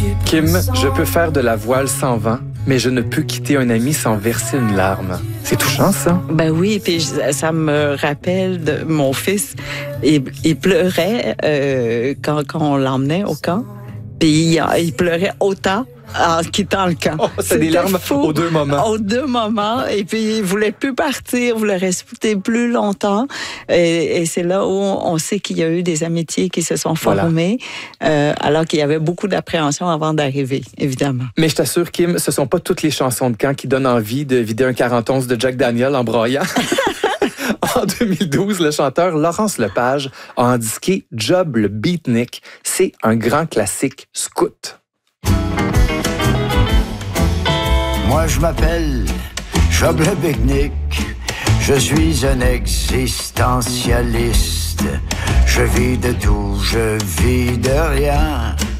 Kim, je peux faire de la voile sans vent, mais je ne peux quitter un ami sans verser une larme. C'est touchant, ça? Ben oui, puis ça me rappelle de mon fils. Il pleurait quand on l'emmenait au camp. Puis il pleurait autant en quittant le camp. Oh, c'est des larmes fou. aux deux moments. Aux deux moments. Et puis, il voulait plus partir, voulait rester plus longtemps. Et c'est là où on sait qu'il y a eu des amitiés qui se sont formées, alors qu'il y avait beaucoup d'appréhension avant d'arriver, évidemment. Mais je t'assure, Kim, ce sont pas toutes les chansons de camp qui donnent envie de vider un 40 de Jack Daniel en broyant. En 2012, le chanteur Laurence Lepage a indiqué Job le Beatnik. C'est un grand classique scout. Moi, je m'appelle Job le Beatnik. Je suis un existentialiste. Je vis de tout, je vis de rien.